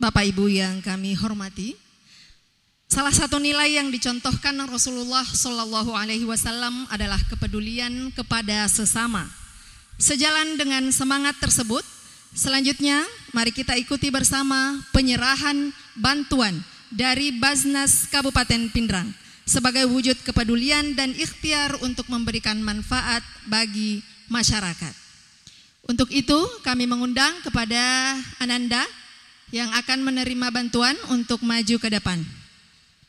Bapak Ibu yang kami hormati, salah satu nilai yang dicontohkan Rasulullah Shallallahu Alaihi Wasallam adalah kepedulian kepada sesama. Sejalan dengan semangat tersebut, selanjutnya mari kita ikuti bersama penyerahan bantuan dari Basnas Kabupaten Pindrang sebagai wujud kepedulian dan ikhtiar untuk memberikan manfaat bagi masyarakat. Untuk itu kami mengundang kepada Ananda yang akan menerima bantuan untuk maju ke depan.